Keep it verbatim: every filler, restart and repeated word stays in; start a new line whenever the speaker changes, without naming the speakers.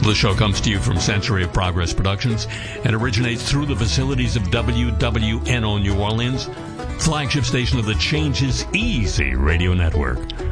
The show comes to you from Century of Progress Productions and originates through the facilities of W W N O New Orleans, flagship station of the Change is Easy radio network.